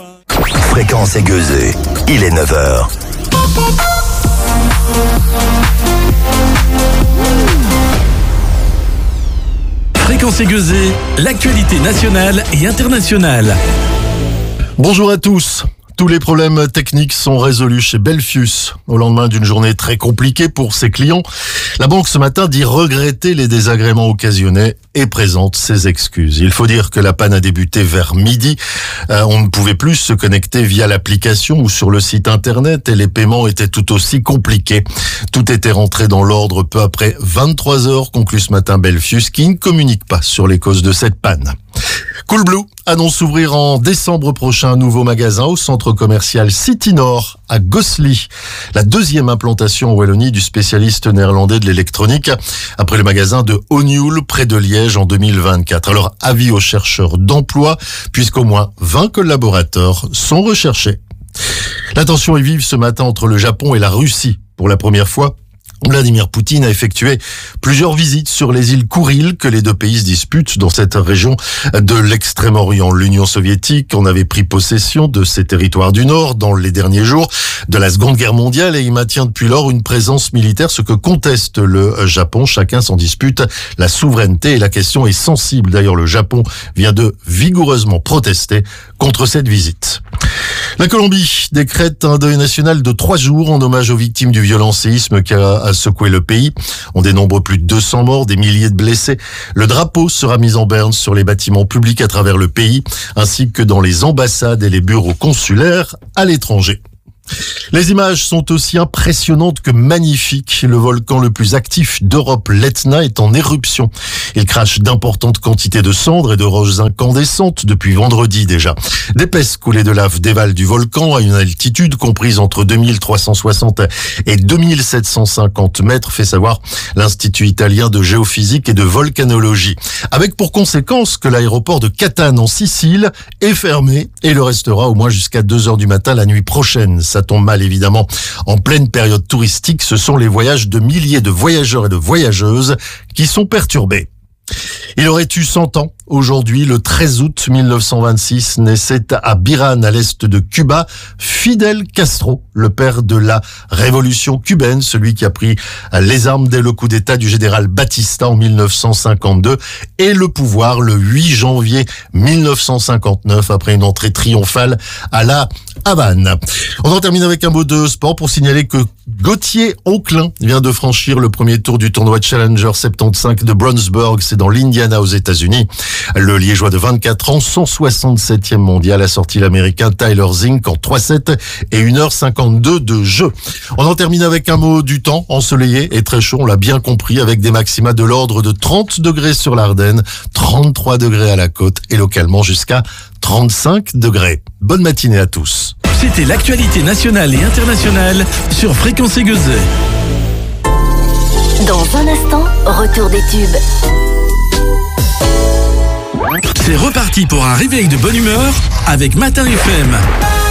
Fréquence aiguisée, il est 9h. Fréquence aiguisée, l'actualité nationale et internationale. Bonjour à tous. Tous les problèmes techniques sont résolus chez Belfius. Au lendemain d'une journée très compliquée pour ses clients, la banque ce matin dit regretter les désagréments occasionnés et présente ses excuses. Il faut dire que la panne a débuté vers midi. On ne pouvait plus se connecter via l'application ou sur le site internet et les paiements étaient tout aussi compliqués. Tout était rentré dans l'ordre peu après 23 heures, conclut ce matin Belfius, qui ne communique pas sur les causes de cette panne. Coolblue annonce ouvrir en décembre prochain un nouveau magasin au centre commercial City Nord à Gosselies. La deuxième implantation en Wallonie du spécialiste néerlandais de l'électronique après le magasin de Hognoul près de Liège en 2024. Alors avis aux chercheurs d'emploi puisqu'au moins 20 collaborateurs sont recherchés. La tension est vive ce matin entre le Japon et la Russie. Pour la première fois, Vladimir Poutine a effectué plusieurs visites sur les îles Kouril que les deux pays se disputent dans cette région de l'Extrême-Orient. L'Union soviétique en avait pris possession de ces territoires du Nord dans les derniers jours de la Seconde Guerre mondiale et y maintient depuis lors une présence militaire, ce que conteste le Japon. Chacun s'en dispute la souveraineté et la question est sensible. D'ailleurs, le Japon vient de vigoureusement protester contre cette visite. La Colombie décrète un deuil national de 3 jours en hommage aux victimes du violent séisme qui a secoué le pays. On dénombre plus de 200 morts, des milliers de blessés. Le drapeau sera mis en berne sur les bâtiments publics à travers le pays, ainsi que dans les ambassades et les bureaux consulaires à l'étranger. Les images sont aussi impressionnantes que magnifiques. Le volcan le plus actif d'Europe, l'Etna, est en éruption. Il crache d'importantes quantités de cendres et de roches incandescentes depuis vendredi déjà. D'épaisses coulées de lave dévalent du volcan à une altitude comprise entre 2360 et 2750 mètres, fait savoir l'Institut italien de géophysique et de volcanologie. Avec pour conséquence que l'aéroport de Catane en Sicile est fermé et le restera au moins jusqu'à 2h du matin la nuit prochaine. Ça tombe mal évidemment en pleine période touristique. Ce sont les voyages de milliers de voyageurs et de voyageuses qui sont perturbés. Il aurait eu 100 ans. Aujourd'hui, le 13 août 1926, naissait à Biran, à l'est de Cuba, Fidel Castro, le père de la révolution cubaine, celui qui a pris les armes dès le coup d'État du général Batista en 1952 et le pouvoir le 8 janvier 1959 après une entrée triomphale à la Havane. On en termine avec un mot de sport pour signaler que Gauthier Auclin vient de franchir le premier tour du tournoi Challenger 75 de Brownsburg, c'est dans l'Indiana aux États-Unis. Le Liégeois de 24 ans, 167e mondial, a sorti l'Américain Tyler Zink en 3-7 et 1h52 de jeu. On en termine avec un mot du temps, ensoleillé et très chaud, on l'a bien compris, avec des maxima de l'ordre de 30 degrés sur l'Ardenne, 33 degrés à la côte et localement jusqu'à 35 degrés. Bonne matinée à tous. C'était l'actualité nationale et internationale sur Fréquence aiguisée. Dans un instant, retour des tubes. C'est reparti pour un réveil de bonne humeur avec Matin FM.